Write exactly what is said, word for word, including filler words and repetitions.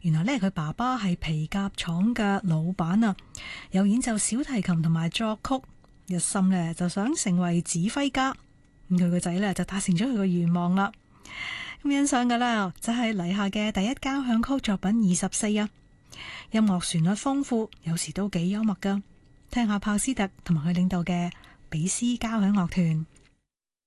原來呢，佢爸爸係皮革廠嘅老闆啊，又演奏小提琴同埋作曲，一心呢就想成為指揮家。咁佢個仔呢就達成咗佢個願望啦。咁欣賞嘅啦就係黎夏嘅第一交響曲作品二十四啊，音樂旋律豐富，有時都幾幽默噶。聽下柏斯特同埋佢領導嘅比斯交響樂團。